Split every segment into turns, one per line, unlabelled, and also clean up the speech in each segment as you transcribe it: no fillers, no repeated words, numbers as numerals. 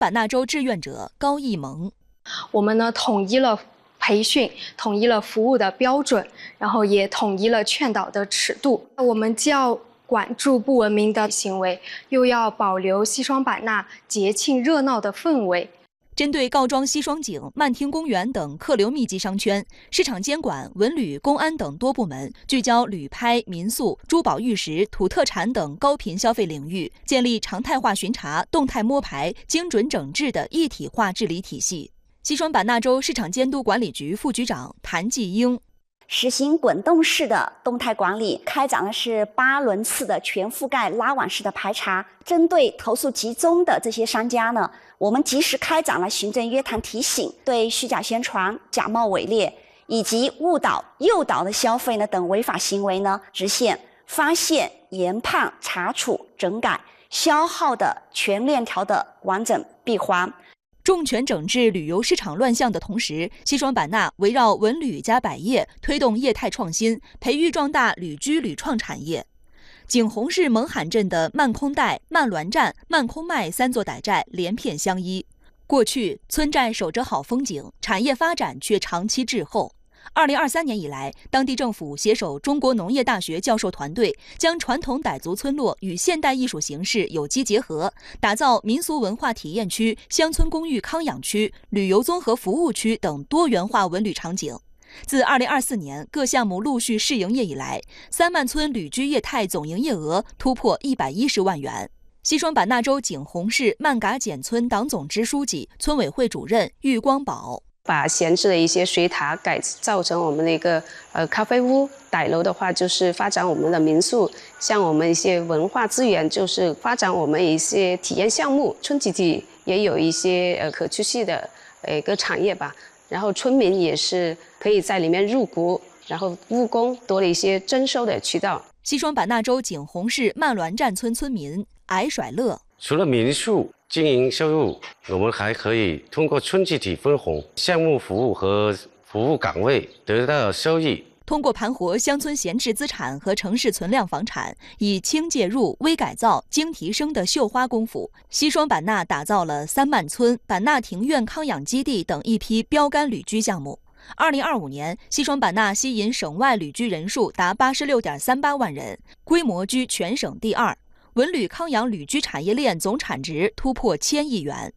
版纳州志愿者高义萌。
我们呢统一了培训，统一了服务的标准，然后也统一了劝导的尺度。我们既要管住不文明的行为，又要保留西双版纳节庆热闹的氛围。
针对告庄西双景、曼听公园等客流密集商圈，市场监管、文旅、公安等多部门聚焦旅拍、民宿、珠宝玉石、土特产等高频消费领域，建立常态化巡查、动态摸排、精准整治的一体化治理体系。西双版纳州市场监督管理局副局长谭继英。
实行滚动式的动态管理，开展的是8轮次的全覆盖拉网式的排查。针对投诉集中的这些商家呢，我们及时开展了行政约谈提醒，对虚假宣传、假冒伪劣以及误导、诱导的消费呢等违法行为呢，实现发现、研判、查处、整改、消耗的全链条的完整闭环。
重拳整治旅游市场乱象的同时，西双版纳围绕文旅加百业，推动业态创新，培育壮大旅居旅创产业。景洪市勐罕镇的曼空岱、曼栾站、曼空迈3座傣寨连片相依。过去，村寨守着好风景，产业发展却长期滞后。2023年以来，当地政府携手中国农业大学教授团队，将传统傣族村落与现代艺术形式有机结合，打造民俗文化体验区、乡村公寓康养区、旅游综合服务区等多元化文旅场景。自2024年各项目陆续试营业以来，三曼村旅居业态总营业额突破110万元。西双版纳州景洪市曼嘎简村党总支书记、村委会主任郁光宝。
把闲置的一些水塔改造成我们的一个咖啡屋，傣楼的话就是发展我们的民宿，像我们一些文化资源就是发展我们一些体验项目，村集体也有一些可持续的一个产业吧，然后村民也是可以在里面入股，然后务工多了一些征收的渠道。
西双版纳州景洪市曼栾站村村民矮甩乐。
除了民宿经营收入，我们还可以通过村集体分红、项目服务和服务岗位得到收益。
通过盘活乡村闲置资产和城市存量房产，以轻介入、微改造、精提升的绣花功夫，西双版纳打造了三曼村、版纳庭院康养基地等一批标杆旅居项目。2025年，西双版纳吸引省外旅居人数达86.38万人，规模居全省第2。文旅康养旅居产业链总产值突破1000亿元。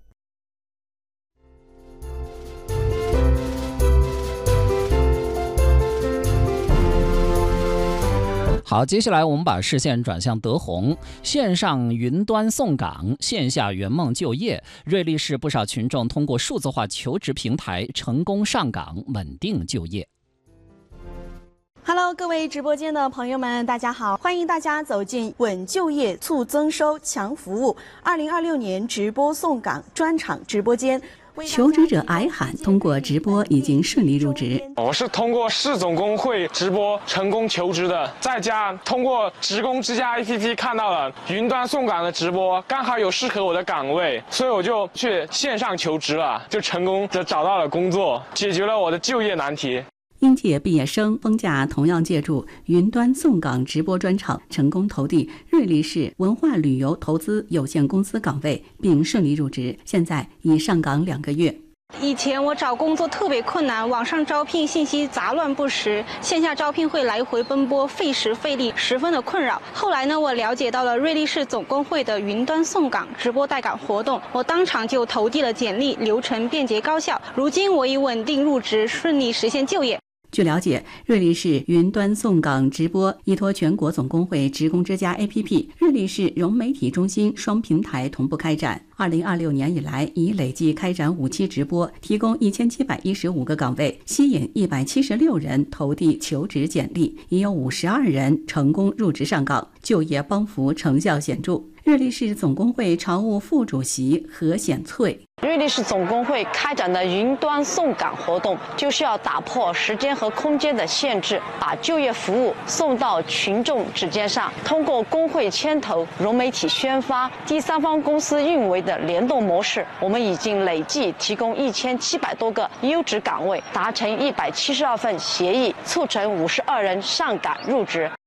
好，接下来我们把视线转向德宏，线上云端送岗，线下圆梦就业。瑞丽市不少群众通过数字化求职平台成功上岗，稳定就业。
Hello， 各位直播间的朋友们，大家好！欢迎大家走进稳就业、促增收、强服务2026年直播送岗专场直播间。
求职者矮喊通过直播已经顺利入职。
我是通过市总工会直播成功求职的，在家通过职工之家 APP 看到了云端送岗的直播，刚好有适合我的岗位，所以我就去线上求职了，就成功的找到了工作，解决了我的就业难题。
应届毕业生风假同样借助云端送岗直播专场，成功投递瑞丽市文化旅游投资有限公司岗位，并顺利入职，现在已上岗2个月。
以前我找工作特别困难，网上招聘信息杂乱不实，线下招聘会来回奔波，费时费力，十分的困扰。后来呢，我了解到了瑞丽市总工会的云端送岗直播带岗活动，我当场就投递了简历，流程便捷高效。如今我已稳定入职，顺利实现就业。
据了解，瑞丽市云端送岗直播依托全国总工会职工之家 APP、瑞丽市融媒体中心双平台同步开展。2026年以来，已累计开展5期直播，提供1715个岗位，吸引176人投递求职简历，已有52人成功入职上岗，就业帮扶成效显著。瑞丽市总工会常务副主席何显翠。
瑞丽市总工会开展的云端送岗活动，就是要打破时间和空间的限制，把就业服务送到群众指尖上。通过工会牵头、融媒体宣发、第三方公司运维的联动模式，我们已经累计提供1700多个优质岗位，达成172份协议，促成52人上岗入职。